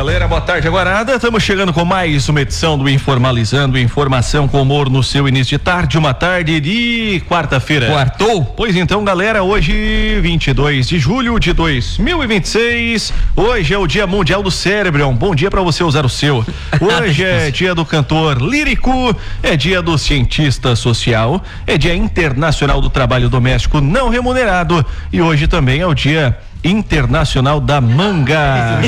galera, boa tarde, Aguarada. Estamos chegando com mais uma edição do Informalizando, informação com humor no seu início de tarde, uma tarde de quarta-feira. Quartou? Pois então, galera, hoje 22 de julho de 2026, hoje é o Dia Mundial do Cérebro, é um bom dia para você usar o seu. Hoje é dia do cantor lírico, é dia do cientista social, é dia internacional do trabalho doméstico não remunerado e hoje também é o dia internacional da manga.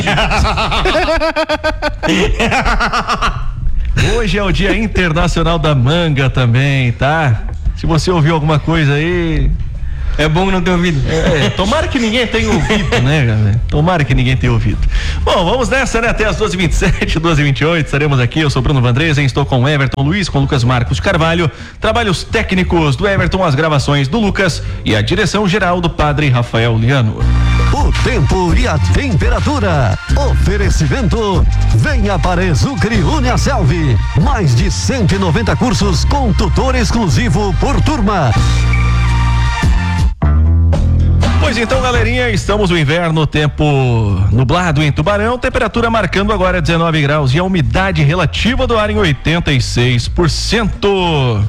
Hoje é o dia internacional da manga também, tá? Se você ouviu alguma coisa aí, é bom não ter ouvido. Tomara que ninguém tenha ouvido, né, galera? Tomara que ninguém tenha ouvido. Bom, vamos nessa, né? Até as 12h27, 12h28, estaremos aqui. Eu sou Bruno Vandresen, estou com o Everton Luiz, com Lucas Marcos Carvalho. Trabalhos técnicos do Everton, as gravações do Lucas e a direção geral do Padre Rafael Liano. O tempo e a temperatura. Oferecimento. Venha para Exucre Uniaselv. Mais de 190 cursos com tutor exclusivo por turma. Pois então, galerinha, estamos no inverno, tempo nublado em Tubarão, temperatura marcando agora 19 graus e a umidade relativa do ar em 86%.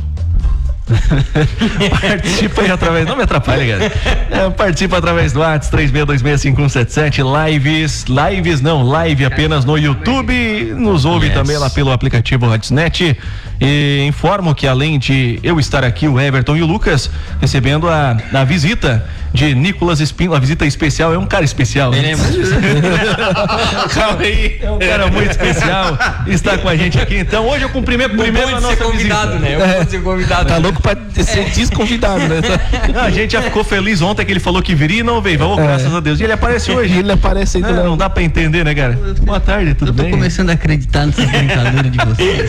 Participa aí através, não me atrapalha, galera. Participa através do WhatsApp 36265177, live apenas no YouTube, nos ouve também lá pelo aplicativo Radionet. E informo que além de eu estar aqui, o Everton e o Lucas recebendo a visita de Nicolas Espíndola, a visita especial, é um cara especial. Ele é muito Calma aí, é um cara muito especial, está com a gente aqui. Então hoje eu cumprimento primeiro a nossa convidado, visita. né? Eu vou ser convidado. Tá louco pra ser desconvidado, né? Não, a gente já ficou feliz ontem que ele falou que viria e não veio. Vamos, graças a Deus. E ele aparece hoje. Ele aparece aí, não dá pra entender, né, cara? Boa tarde, tudo bem? Eu tô começando a acreditar nessas brincadeiras de vocês.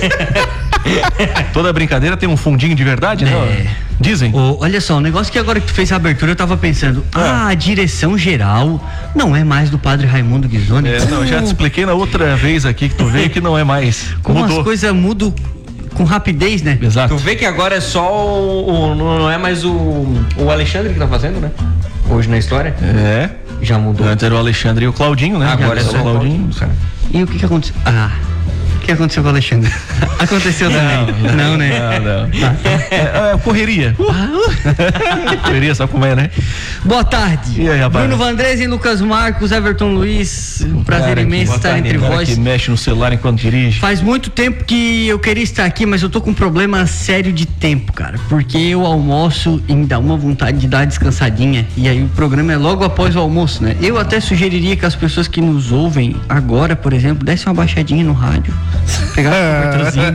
Toda brincadeira tem um fundinho de verdade, né? Dizem. Olha só, o negócio que agora que tu fez a abertura, eu tava pensando, a direção geral não é mais do Padre Raimundo Ghisoni. Não, já te expliquei na outra vez aqui que tu veio que não é mais. Como mudou. As coisas mudam com rapidez, né? Exato. Tu vê que agora é só não é mais o Alexandre que tá fazendo, né? Hoje na história. Já mudou. Antes era o Alexandre e o Claudinho, né? Agora é só o Claudinho. E o que aconteceu? O que aconteceu com o Alexandre? Aconteceu também. Não, né? Não. Correria. Correria, só como é, né? Boa tarde. E aí, rapaz? Bruno Vandresen, Lucas Marcos, Everton Luiz. Um prazer imenso estar entre vós. Que mexe no celular enquanto dirige. Faz muito tempo que eu queria estar aqui, mas eu tô com um problema sério de tempo, cara. Porque eu almoço e me dá uma vontade de dar uma descansadinha. E aí o programa é logo após o almoço, né? Eu até sugeriria que as pessoas que nos ouvem agora, por exemplo, dessem uma baixadinha no rádio. Pegar o cobertorzinho.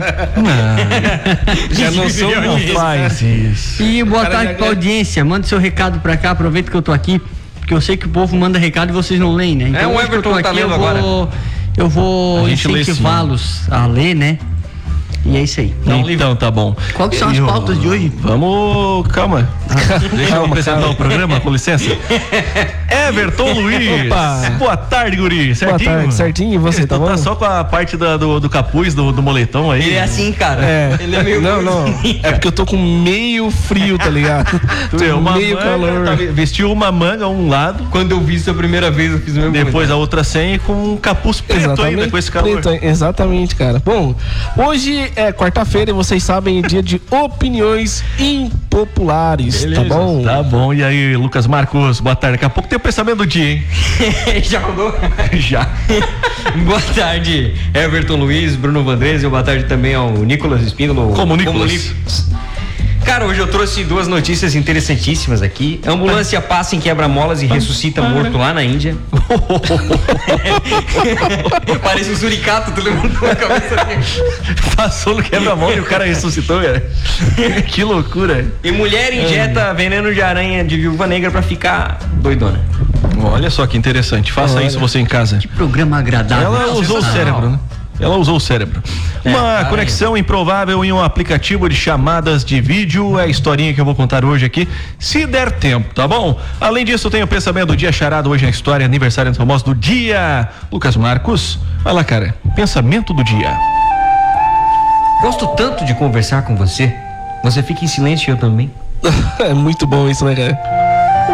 Já não sou, não faz isso. E boa tarde pra audiência. Manda seu recado pra cá, aproveita que eu tô aqui, porque eu sei que o povo manda recado e vocês não leem, né? Então, o Everton tá lendo agora. Eu vou incentivá-los a ler, né? E é isso aí. Então tá bom. Qual que são as pautas de hoje? Vamos, calma. Deixa eu apresentar o programa, com licença. Everton Luiz. Opa. Boa tarde, guri. Certinho? Boa tarde, certinho. E você, tá bom? Tá só com a parte do capuz, do moletom aí. Ele é assim, cara. Ele é meio... Não. É porque eu tô com meio frio, tá ligado? Meio calor. Vestiu uma manga a um lado. Quando eu vi isso a primeira vez, eu fiz o mesmo. Depois a outra sem e com um capuz preto ainda, com esse calor. Exatamente, cara. Bom, hoje é quarta-feira e vocês sabem, é dia de opiniões impopulares, beleza, tá bom? Tá bom. E aí, Lucas Marcos, boa tarde. Daqui a pouco tem o pensamento do dia, hein? Já rodou? Já. Boa tarde, Everton Luiz, Bruno Vandresen. Boa tarde também ao Nicolas Espíndola. Como Nicolas? Cara, hoje eu trouxe duas notícias interessantíssimas aqui. Ambulância passa em quebra-molas e ressuscita morto lá na Índia. Parece um suricato, tu levantou a cabeça dele. Passou no quebra-mola e o cara ressuscitou, cara. Que loucura. E mulher injeta veneno de aranha de viúva negra pra ficar doidona. Olha só que interessante. Faça isso você em casa. Que programa agradável. Ela usou o cérebro, né? Ela usou o cérebro. Uma conexão improvável em um aplicativo de chamadas de vídeo. É a historinha que eu vou contar hoje aqui, se der tempo, tá bom? Além disso, tem o pensamento do dia charado hoje na história, aniversário famoso do dia. Lucas Marcos, vai lá, cara. Pensamento do dia. Gosto tanto de conversar com você. Você fica em silêncio e eu também. É muito bom isso, né, cara?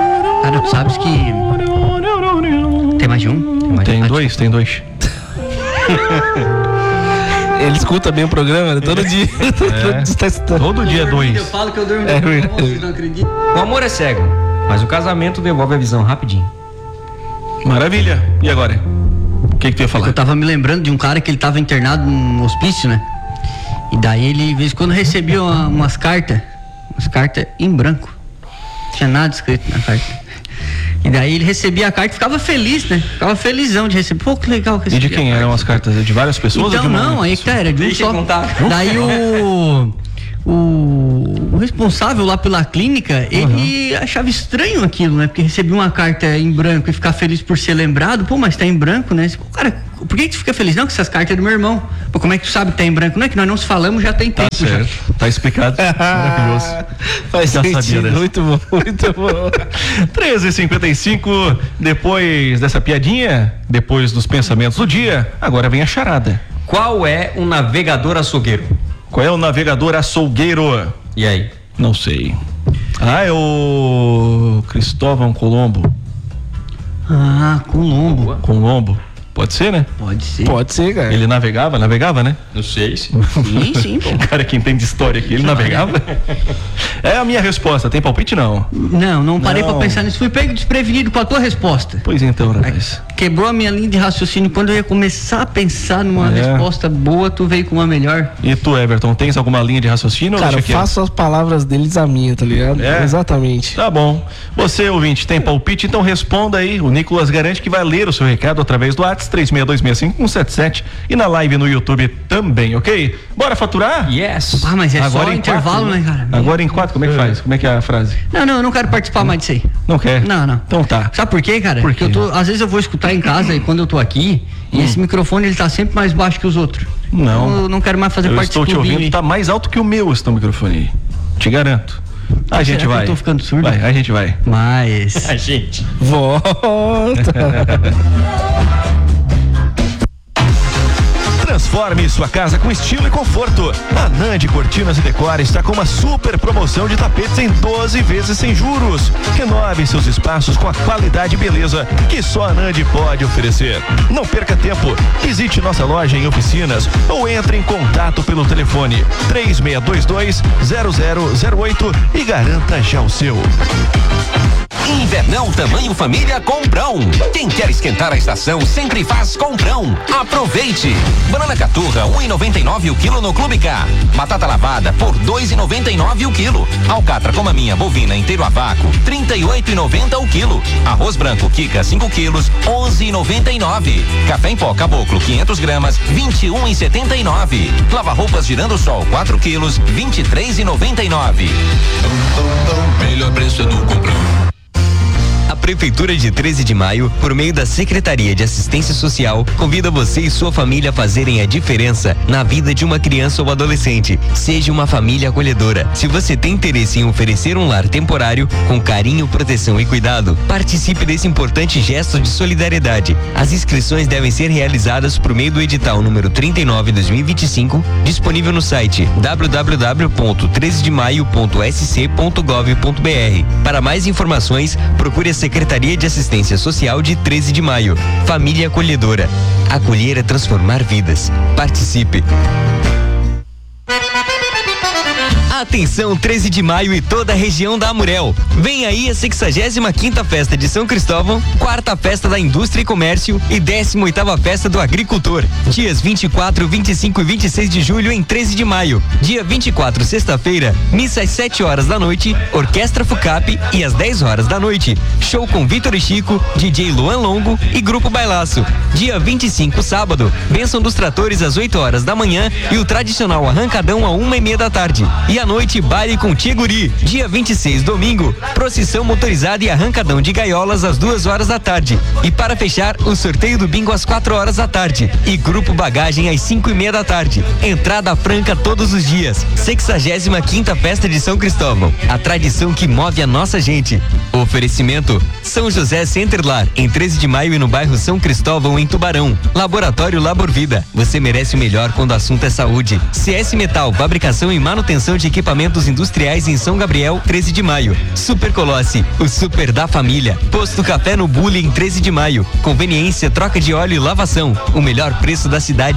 Cara, tu sabes que... Tem mais de um? Tem dois. Ele escuta bem o programa, né? Todo dia. Todo dia 2. Eu falo que eu durmo bem, vocês não acreditam. O amor é cego, mas o casamento devolve a visão rapidinho. Maravilha. E agora? O que tu ia falar? Eu tava me lembrando de um cara que ele tava internado num hospício, né? E daí ele, de vez em quando, recebia umas cartas em branco. Não tinha nada escrito na carta. E daí ele recebia a carta e ficava feliz, né? Ficava felizão de receber. Pô, que legal que E de quem eram as cartas? De várias pessoas? Então, ou de uma... não, aí que era de um Deixa só. eu contar. Daí o responsável lá pela clínica, ele achava estranho aquilo, né? Porque recebia uma carta em branco e ficar feliz por ser lembrado. Pô, mas tá em branco, né? Pô, cara, por que tu fica feliz? Não, que essas cartas é do meu irmão. Pô, como é que tu sabe que tá em branco? Não é que nós não se falamos já tem tempo. Tá certo. Tá explicado. Maravilhoso. Faz Já sabia sentido, dessa. muito bom, muito bom. 13h55, depois dessa piadinha, depois dos pensamentos do dia, agora vem a charada. Qual é um navegador açougueiro? Qual é o navegador açougueiro? E aí? Não sei. Ah, é o Cristóvão Colombo. Ah, Colombo. Colombo. Pode ser, né? Pode ser. Pode ser, cara. Ele navegava, né? Não sei. Sim, sim, pô. O cara que entende história aqui, ele navegava? É a minha resposta. Tem palpite, não? Não parei Não. pra pensar nisso. Fui pego desprevenido com a tua resposta. Pois então, rapaz. Quebrou a minha linha de raciocínio. Quando eu ia começar a pensar numa resposta boa, tu veio com uma melhor. E tu, Everton, tens alguma linha de raciocínio? Cara, ou eu deixa quieto? faço as palavras deles a minha, tá ligado? É? Exatamente. Tá bom. Você, ouvinte, tem palpite? Então responda aí. O Nicolas garante que vai ler o seu recado através do WhatsApp 36265177 e na live no YouTube também, ok? Bora faturar? Yes. Ah, mas é Agora só em intervalo, 4, né, cara? Agora em 4, como é que faz? Como é que é a frase? Não, eu não quero participar mais disso aí. Não quer? Não. Então tá. Sabe por quê, cara? Por quê? Porque às vezes eu vou escutar em casa e quando eu tô aqui, e esse microfone ele tá sempre mais baixo que os outros. Não. Então, eu não quero mais fazer Eu parte estou desse te clubinho ouvindo, aí. tá mais alto que o meu esse teu microfone aí. Te garanto. A Será gente que vai. eu tô ficando surdo? Vai, a gente vai. Mas... A gente. Volta. Transforme sua casa com estilo e conforto. A Nandi Cortinas e Decor está com uma super promoção de tapetes em 12 vezes sem juros. Renove seus espaços com a qualidade e beleza que só a Nandi pode oferecer. Não perca tempo. Visite nossa loja em oficinas ou entre em contato pelo telefone 3622-0008 e garanta já o seu. Invernão tamanho família Comprão. Quem quer esquentar a estação sempre faz Comprão. Aproveite. Banana caturra 1,99 o quilo no Clube K. Batata lavada por 2,99 o quilo. Alcatra como a minha bovina inteiro a vácuo 38,90 o quilo. Arroz branco Kika 5 quilos 11,99. Café em pó Caboclo 500 gramas 21,79. Lava roupas Girando Sol 4 quilos 23,99. Melhor preço é no Comprão. A Prefeitura de 13 de Maio, por meio da Secretaria de Assistência Social, convida você e sua família a fazerem a diferença na vida de uma criança ou adolescente. Seja uma família acolhedora. Se você tem interesse em oferecer um lar temporário, com carinho, proteção e cuidado, participe desse importante gesto de solidariedade. As inscrições devem ser realizadas por meio do edital número 39/2025, disponível no site www.13demaio.sc.gov.br. Para mais informações, procure a Secretaria de Assistência Social de 13 de Maio. Família acolhedora. Acolher é transformar vidas. Participe. Atenção, 13 de Maio e toda a região da Amurel. Vem aí a 65ª Festa de São Cristóvão, 4ª Festa da Indústria e Comércio e 18ª Festa do Agricultor. Dias 24, 25 e 26 de julho em 13 de Maio. Dia 24, sexta-feira, missa às 7 horas da noite, Orquestra Fucap e às 10 horas da noite, show com Vitor e Chico, DJ Luan Longo e Grupo Bailaço. Dia 25, sábado, bênção dos tratores às 8 horas da manhã e o tradicional arrancadão à 1:30 da tarde. E à noite, baile com Tiguri. Dia 26, domingo, procissão motorizada e arrancadão de gaiolas às 2 horas da tarde. E para fechar, o sorteio do bingo às 4 horas da tarde. E grupo bagagem às 5:30 da tarde. Entrada franca todos os dias. 65ª Festa de São Cristóvão. A tradição que move a nossa gente. Oferecimento: São José Centerlar, em 13 de Maio e no bairro São Cristóvão, em Tubarão. Laboratório Labor Vida. Você merece o melhor quando o assunto é saúde. CS Metal, fabricação e manutenção de equipamentos industriais em São Gabriel, 13 de maio. Super Colossi, o super da família. Posto Café no Bullying, 13 de maio. Conveniência, troca de óleo e lavação. O melhor preço da cidade